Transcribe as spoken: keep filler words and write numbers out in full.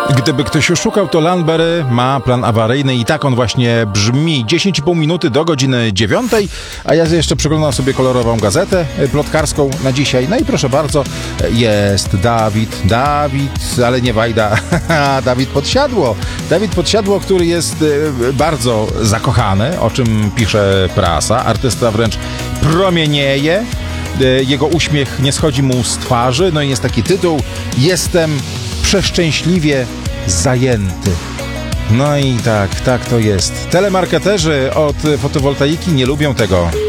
Gdyby ktoś oszukał, to Lanberry ma plan awaryjny i tak on właśnie brzmi. dziesięć i pół minuty do godziny dziewiątej, a ja jeszcze przeglądam sobie kolorową gazetę plotkarską na dzisiaj. No i proszę bardzo, jest Dawid, Dawid, ale nie Wajda, Dawid Podsiadło. Dawid Podsiadło, który jest bardzo zakochany, o czym pisze prasa. Artysta wręcz promienieje. Jego uśmiech nie schodzi mu z twarzy. No i jest taki tytuł: Jestem przeszczęśliwie zajęty. No i tak, tak to jest. Telemarketerzy od fotowoltaiki nie lubią tego.